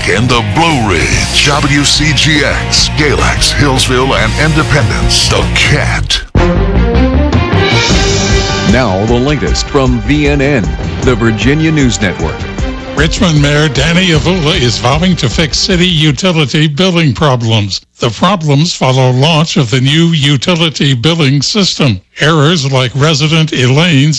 in the Blue Ridge. WCGX, Galax, Hillsville, and Independence. The Cat. Now the latest from VNN, the Virginia News Network. Richmond Mayor Danny Avula is vowing to fix city utility billing problems. The problems follow launch of the new utility billing system. Errors like resident Elaine's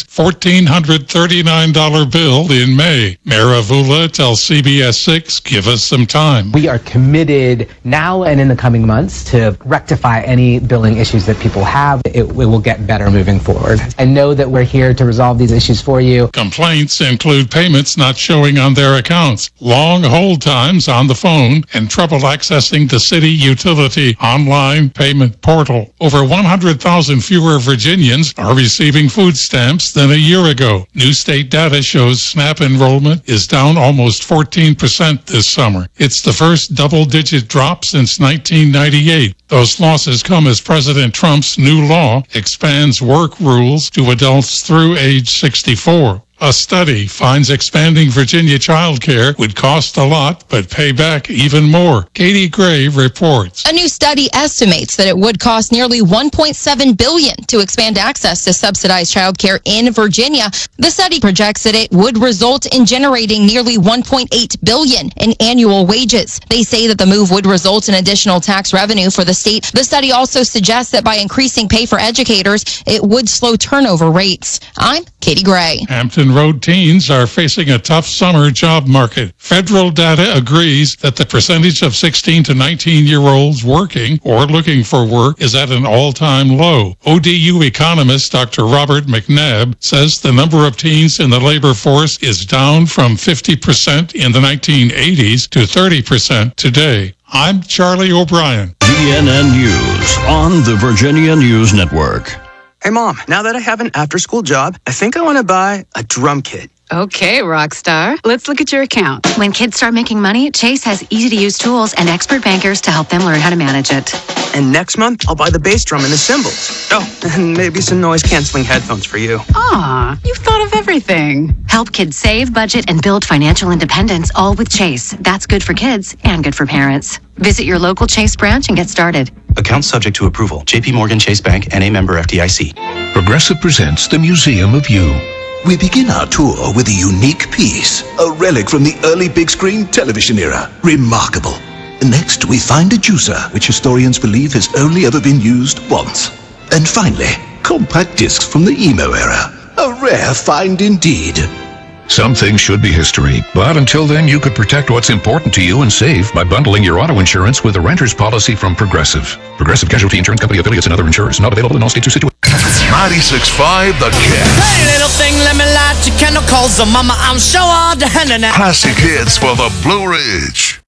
$1,439 bill in May. Mayor Avula tells CBS 6, give us some time. We are committed now and in the coming months to rectify any billing issues that people have. It will get better moving forward. I know that we're here to resolve these issues for you. Complaints include payments not showing on their accounts, long hold times on the phone, and trouble accessing the city utility online payment portal. Over 100,000 fewer Virginians are receiving food stamps than a year ago. New state data shows SNAP enrollment is down almost 14% this summer. It's the first double-digit drop since 1998. Those losses come as President Trump's new law expands work rules to adults through age 64. A study finds expanding Virginia child care would cost a lot, but pay back even more. Katie Gray reports. A new study estimates that it would cost nearly $1.7 billion to expand access to subsidized child care in Virginia. The study projects that it would result in generating nearly $1.8 billion in annual wages. They say that the move would result in additional tax revenue for the state. The study also suggests that by increasing pay for educators, it would slow turnover rates. I'm Katie Gray. Hampton Road teens are facing a tough summer job market. Federal data agrees that the percentage of 16 to 19-year-olds working or looking for work is at an all-time low. ODU economist Dr. Robert McNabb says the number of teens in the labor force is down from 50% in the 1980s to 30% today. I'm Charlie O'Brien. VNN News on the Virginia News Network. Hey, Mom, now that I have an after-school job, I think I want to buy a drum kit. Okay, rock star. Let's look at your account. When kids start making money, Chase has easy-to-use tools and expert bankers to help them learn how to manage it. And next month, I'll buy the bass drum and the cymbals. Oh, and maybe some noise-canceling headphones for you. Aw, you've thought of everything. Help kids save, budget, and build financial independence, all with Chase. That's good for kids and good for parents. Visit your local Chase branch and get started. Account subject to approval. J.P. Morgan Chase Bank, N.A. member FDIC. Progressive presents the Museum of You. We begin our tour with a unique piece, a relic from the early big screen television era. Remarkable. Next, we find a juicer, which historians believe has only ever been used once. And finally, compact discs from the emo era. A rare find indeed. Some things should be history, but until then, you could protect what's important to you and save by bundling your auto insurance with a renter's policy from Progressive. Progressive Casualty Insurance Company affiliates and other insurers. Not available in all states or situations. 96.5 The Cat. Hey, little thing, let me light your candle, 'cause mama, I'm sure all the hand in that. Classic hits for the Blue Ridge.